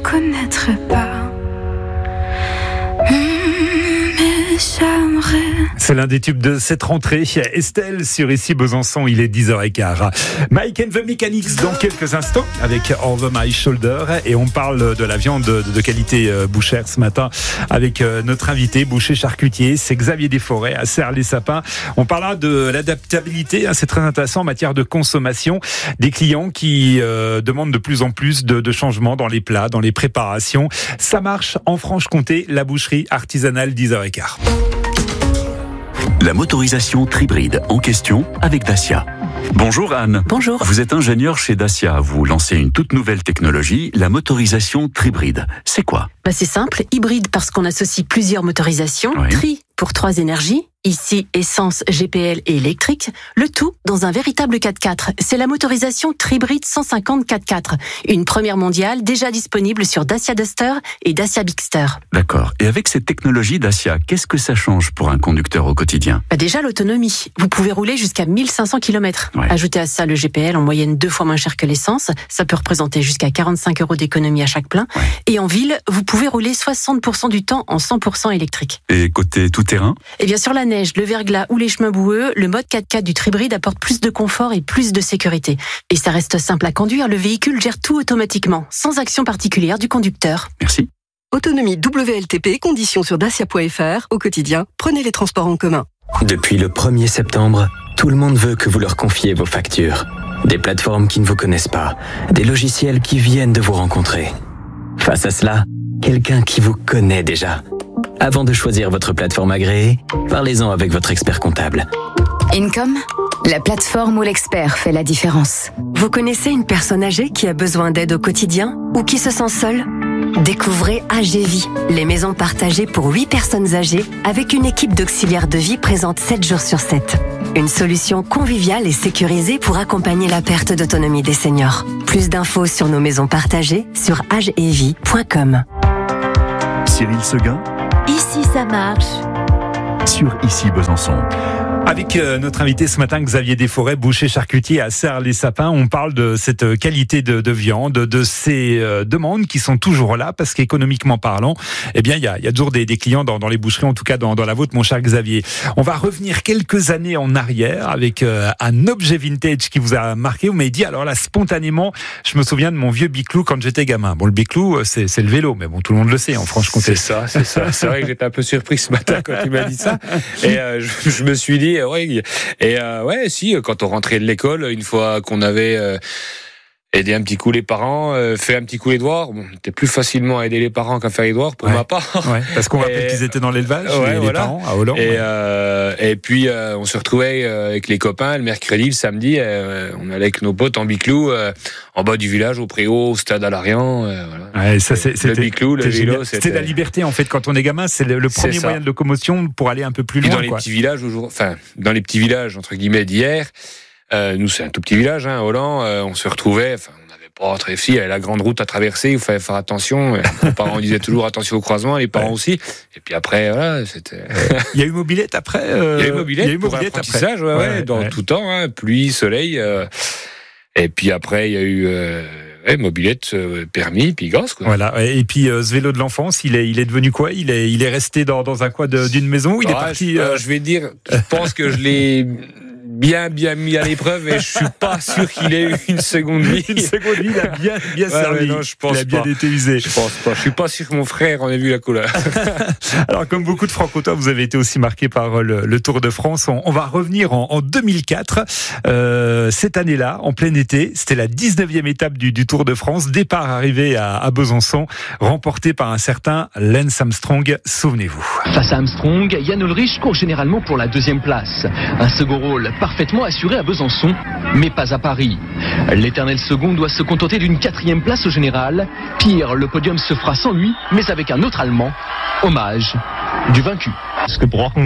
reconnaîtrais pas. Mais j'aimerais. C'est l'un des tubes de cette rentrée. Estelle sur Ici Besançon, il est 10h15. Mike and the Mechanics dans quelques instants avec Over My Shoulder. Et on parle de la viande de qualité bouchère ce matin avec notre invité, boucher charcutier. C'est Xavier Desforêts à Serres-les-Sapins. On parlera de l'adaptabilité. C'est très intéressant en matière de consommation. Des clients qui demandent de plus en plus de changements dans les plats, dans les préparations. Ça marche en Franche-Comté, la boucherie artisanale 10h15. La motorisation Tribride en question avec Dacia. Bonjour Anne. Bonjour. Vous êtes ingénieur chez Dacia. Vous lancez une toute nouvelle technologie, la motorisation Tribride. C'est quoi ? C'est simple, hybride parce qu'on associe plusieurs motorisations, Oui. Tri pour 3 énergies, ici essence, GPL et électrique, le tout dans un véritable 4x4. C'est la motorisation Tribride 150 4x4, une première mondiale déjà disponible sur Dacia Duster et Dacia Bigster. D'accord. Et avec cette technologie Dacia, qu'est-ce que ça change pour un conducteur au quotidien ? Déjà l'autonomie, vous pouvez rouler jusqu'à 1500 km. Ouais. Ajoutez à ça le GPL en moyenne 2 fois moins cher que l'essence, ça peut représenter jusqu'à 45 € d'économie à chaque plein. Ouais. Et en ville, vous pouvez rouler 60% du temps en 100% électrique. Et côté tout-terrain ? Et bien sur la neige, le verglas ou les chemins boueux, le mode 4x4 du Tribride apporte plus de confort et plus de sécurité. Et ça reste simple à conduire, le véhicule gère tout automatiquement, sans action particulière du conducteur. Merci. Autonomie WLTP, conditions sur dacia.fr. Au quotidien, prenez les transports en commun. Depuis le 1er septembre, tout le monde veut que vous leur confiez vos factures. Des plateformes qui ne vous connaissent pas, des logiciels qui viennent de vous rencontrer. Face à cela, quelqu'un qui vous connaît déjà. Avant de choisir votre plateforme agréée, parlez-en avec votre expert comptable. Income, la plateforme où l'expert fait la différence. Vous connaissez une personne âgée qui a besoin d'aide au quotidien ou qui se sent seule ? Découvrez AGVie, les maisons partagées pour 8 personnes âgées avec une équipe d'auxiliaires de vie présente 7 jours sur 7. Une solution conviviale et sécurisée pour accompagner la perte d'autonomie des seniors. Plus d'infos sur nos maisons partagées sur agevie.com. Cyril Seguin Ici ça marche. sur Ici Besançon. Avec notre invité ce matin, Xavier Desforêts, boucher charcutier à Serres-les-Sapins. On parle de cette qualité de viande, de ces demandes qui sont toujours là, parce qu'économiquement parlant, eh bien, il y a toujours des clients dans les boucheries, en tout cas dans la vôtre, mon cher Xavier. On va revenir quelques années en arrière avec un objet vintage qui vous a marqué. Vous m'avez dit, alors là, spontanément, je me souviens de mon vieux biclou quand j'étais gamin. Bon, le biclou, c'est le vélo, mais bon, tout le monde le sait en Franche-Comté. C'est ça. C'est vrai que j'étais un peu surpris ce matin quand tu m'as dit ça. Et je me suis dit, ouais. Et si, quand on rentrait de l'école, une fois qu'on avait aidé un petit coup les parents, fait un petit coup les devoirs, bon, c'était plus facilement à aider les parents qu'à faire les devoirs pour ma part. Ouais, parce qu'on rappelle qu'ils étaient dans l'élevage, les parents, à Hollande. Et puis, on se retrouvait avec les copains le mercredi, le samedi, on allait avec nos potes en biclou, en bas du village, au préau, au stade à Larian. Voilà. Ouais, ça, c'était le biclou, le vélo. C'était la liberté, en fait, quand on est gamin, c'est le premier moyen de locomotion pour aller un peu plus loin. Et dans les petits villages, dans les petits villages, entre guillemets, d'hier, nous, c'est un tout petit village, Hollande, on se retrouvait, on n'avait pas très il y avait la grande route à traverser, il fallait faire attention. Les parents disaient toujours attention au croisement, les parents aussi. Et puis après, voilà, c'était. Il y a eu mobilette après. Il y a eu mobilette pour l'apprentissage, dans tout temps, pluie, soleil. Et puis après, il y a eu mobilette, permis, puis gosse, quoi. Voilà. Et puis ce vélo de l'enfance, il est devenu quoi ? Il est resté dans un coin d'une maison. Il est parti. Je vais dire, je pense que je l'ai bien mis à l'épreuve et je suis pas sûr qu'il ait eu une seconde vie. Une seconde vie, il a bien servi. Non, je pense il a bien été usé. Je pense pas. Je suis pas sûr que mon frère en ait vu la couleur. Alors, comme beaucoup de Franc-Comtois, vous avez été aussi marqué par le Tour de France. On va revenir en 2004. Cette année-là, en plein été, c'était la 19e étape du Tour de France. Départ arrivé à Besançon, remporté par un certain Lance Armstrong. Souvenez-vous. Face à Armstrong, Jan Ullrich court généralement pour la 2e place. Un second rôle parfaitement assuré à Besançon, mais pas à Paris. L'éternel second doit se contenter d'une 4e place au général. Pire, le podium se fera sans lui, mais avec un autre Allemand. Hommage du vaincu. On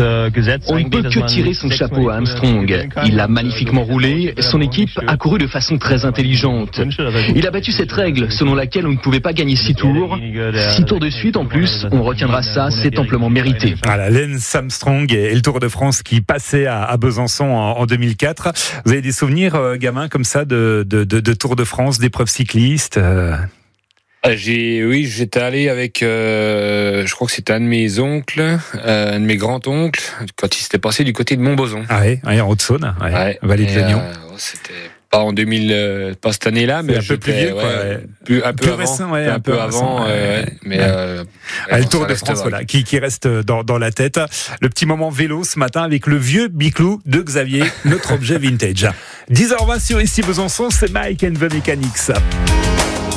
ne peut que tirer son chapeau à Armstrong. Il a magnifiquement roulé, son équipe a couru de façon très intelligente. Il a battu cette règle selon laquelle on ne pouvait pas gagner 6 tours. 6 tours de suite en plus, on retiendra ça, c'est amplement mérité. Voilà, Lance Armstrong et le Tour de France qui passait à Besançon en 2004. Vous avez des souvenirs, gamins, comme ça, de Tour de France, d'épreuves cyclistes J'étais allé avec, je crois que c'était un de mes oncles, un de mes grands-oncles, quand il s'était passé du côté de Montbozon. Ah ouais, en Haute-Saône, Vallée de Léognan. C'était pas en 2000, pas cette année-là, mais un peu plus vieux, un peu avant, récent, un peu avant, mais le Tour de France, voilà, qui reste dans la tête. Le petit moment vélo ce matin avec le vieux Biclou de Xavier, notre objet vintage. 10h20 sur Ici Besançon, c'est Mike and the Mechanics.